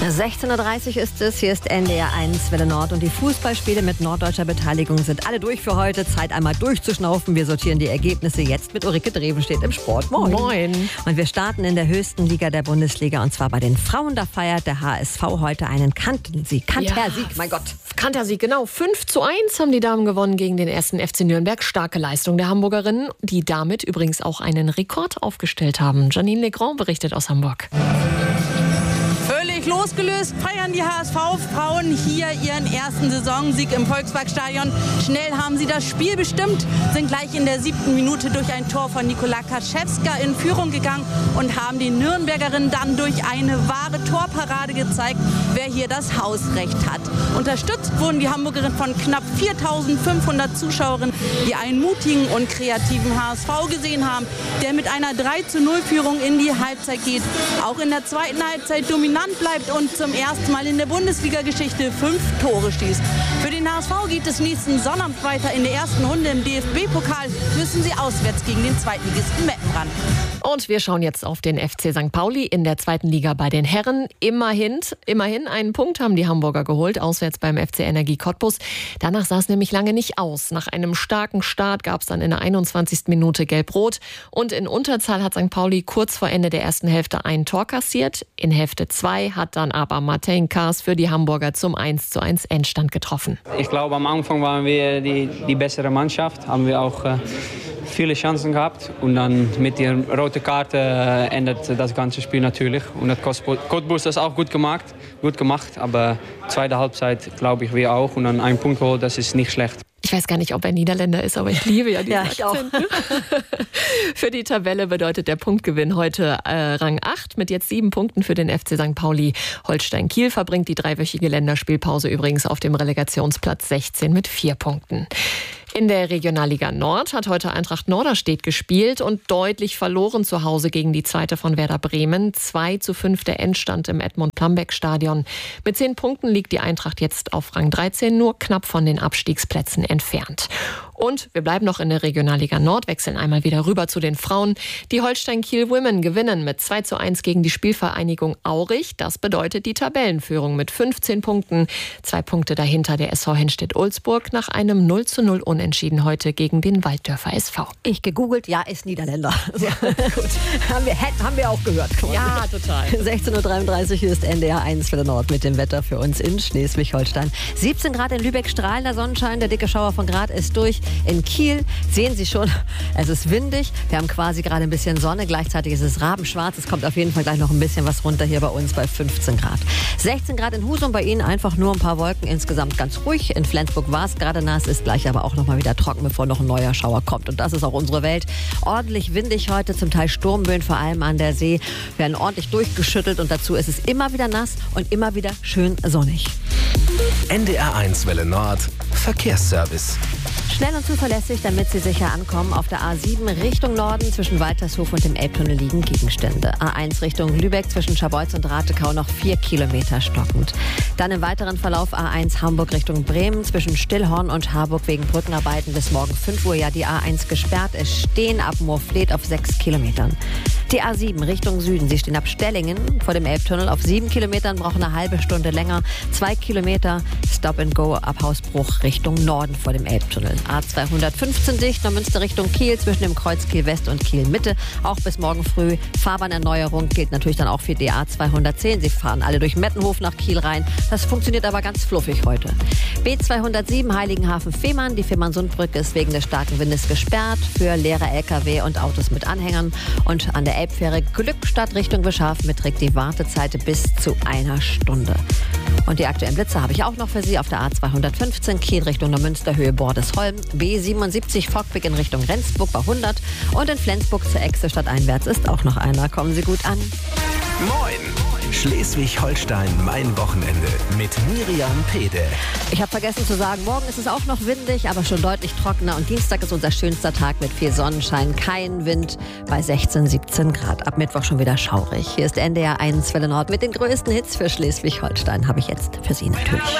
16:30 Uhr ist es, hier ist NDR 1 Welle Nord und die Fußballspiele mit norddeutscher Beteiligung sind alle durch für heute. Zeit einmal durchzuschnaufen. Wir sortieren die Ergebnisse jetzt mit Ulrike Drevenstedt im Sport. Moin. Moin. Und wir starten in der höchsten Liga der Bundesliga und zwar bei den Frauen. Da feiert der HSV heute einen Kantersieg, mein Gott. Kantersieg, genau. 5:1 haben die Damen gewonnen gegen den 1. FC Nürnberg. Starke Leistung der Hamburgerinnen, die damit übrigens auch einen Rekord aufgestellt haben. Janine Legrand berichtet aus Hamburg. Völlig losgelöst feiern die HSV-Frauen hier ihren ersten Saisonsieg im Volksparkstadion. Schnell haben sie das Spiel bestimmt, sind gleich in der 7. Minute durch ein Tor von Nikola Kaschewska in Führung gegangen und haben den Nürnbergerinnen dann durch eine wahre Torparade gezeigt, wer hier das Hausrecht hat. Unterstützt wurden die Hamburgerinnen von knapp 4.500 Zuschauerinnen, die einen mutigen und kreativen HSV gesehen haben, der mit einer 3:0-Führung in die Halbzeit geht. Auch in der zweiten Halbzeit dominant bleibt und zum ersten Mal in der Bundesliga-Geschichte 5 Tore schießt. Für den HSV geht es nächsten Sonntag weiter. In der ersten Runde im DFB-Pokal müssen sie auswärts gegen den Zweitligisten Meppen ran. Und wir schauen jetzt auf den FC St. Pauli in der 2. Liga bei den Herren. Immerhin einen Punkt haben die Hamburger geholt, auswärts beim FC Energie Cottbus. Danach sah es nämlich lange nicht aus. Nach einem starken Start gab es dann in der 21. Minute Gelb-Rot. Und in Unterzahl hat St. Pauli kurz vor Ende der ersten Hälfte ein Tor kassiert. In Hälfte 2 hat dann aber Martin Kaas für die Hamburger zum 1:1 Endstand getroffen. Ich glaube, am Anfang waren wir die bessere Mannschaft, haben wir auch viele Chancen gehabt und dann mit der roten Karte ändert das ganze Spiel natürlich und hat Cottbus das auch gut gemacht, aber zweite Halbzeit glaube ich wir auch und dann ein Punkt geholt, das ist nicht schlecht. Ich weiß gar nicht, ob er Niederländer ist, aber ich liebe ja diesen ich auch. Für die Tabelle bedeutet der Punktgewinn heute Rang 8 mit jetzt 7 Punkten für den FC St. Pauli. Holstein Kiel verbringt die 3-wöchige Länderspielpause übrigens auf dem Relegationsplatz 16 mit 4 Punkten. In der Regionalliga Nord hat heute Eintracht Norderstedt gespielt und deutlich verloren zu Hause gegen die zweite von Werder Bremen. 2:5 der Endstand im Edmund-Plambeck-Stadion. Mit 10 Punkten liegt die Eintracht jetzt auf Rang 13, nur knapp von den Abstiegsplätzen entfernt. Und wir bleiben noch in der Regionalliga Nord, wechseln einmal wieder rüber zu den Frauen. Die Holstein Kiel Women gewinnen mit 2:1 gegen die Spielvereinigung Aurich. Das bedeutet die Tabellenführung mit 15 Punkten. 2 Punkte dahinter der SV Henstedt-Ulzburg nach einem 0:0 Unentschieden heute gegen den Walddörfer SV. Ich gegoogelt, ja, ist Niederländer. Ja, gut. Haben wir auch gehört. Ja, total. 16:33 Uhr ist NDR 1 Welle Nord mit dem Wetter für uns in Schleswig-Holstein. 17 Grad in Lübeck, strahlender Sonnenschein, der dicke Schauer von Grad ist durch. In Kiel sehen Sie schon, es ist windig. Wir haben quasi gerade ein bisschen Sonne. Gleichzeitig ist es rabenschwarz. Es kommt auf jeden Fall gleich noch ein bisschen was runter hier bei uns bei 15 Grad. 16 Grad in Husum, bei Ihnen einfach nur ein paar Wolken. Insgesamt ganz ruhig. In Flensburg war es gerade nass, ist gleich aber auch noch mal wieder trocken, bevor noch ein neuer Schauer kommt. Und das ist auch unsere Welt. Ordentlich windig heute, zum Teil Sturmböen, vor allem an der See. Wir werden ordentlich durchgeschüttelt und dazu ist es immer wieder nass und immer wieder schön sonnig. NDR 1 Welle Nord, Verkehrsservice. Schnell und zuverlässig, damit Sie sicher ankommen. Auf der A7 Richtung Norden zwischen Waltershof und dem Elbtunnel liegen Gegenstände. A1 Richtung Lübeck zwischen Scharbeutz und Ratekau noch 4 Kilometer stockend. Dann im weiteren Verlauf A1 Hamburg Richtung Bremen zwischen Stillhorn und Harburg wegen Brückenarbeiten bis morgen 5 Uhr ja die A1 gesperrt. Es stehen ab Moorfleet auf 6 Kilometern. Die A7 Richtung Süden, Sie stehen ab Stellingen vor dem Elbtunnel auf 7 Kilometern, brauchen eine halbe Stunde länger. 2 Kilometer Stop and Go ab Hausbruch Richtung Norden vor dem Elbtunnel. A215 dicht, Neumünster Richtung Kiel zwischen dem Kreuz Kiel West und Kiel Mitte. Auch bis morgen früh. Fahrbahnerneuerung gilt natürlich dann auch für die A210. Sie fahren alle durch Mettenhof nach Kiel rein. Das funktioniert aber ganz fluffig heute. B207 Heiligenhafen-Fehmarn. Die Fehmarnsundbrücke ist wegen des starken Windes gesperrt für leere Lkw und Autos mit Anhängern. Und an der Elbfähre Glückstadt Richtung Beschaf beträgt die Wartezeit bis zu 1 Stunde. Und die aktuellen Blitze habe ich auch noch für Sie auf der A215 Kiel Richtung Neumünster Höhe Bordesholm, B77 Fockbeck in Richtung Rendsburg bei 100 und in Flensburg zur Echse stadteinwärts ist auch noch einer. Kommen Sie gut an. Moin! Schleswig-Holstein, mein Wochenende mit Miriam Pede. Ich habe vergessen zu sagen, morgen ist es auch noch windig, aber schon deutlich trockener. Und Dienstag ist unser schönster Tag mit viel Sonnenschein, kein Wind bei 16, 17 Grad. Ab Mittwoch schon wieder schaurig. Hier ist NDR 1 Welle Nord mit den größten Hits für Schleswig-Holstein. Habe ich jetzt für Sie natürlich.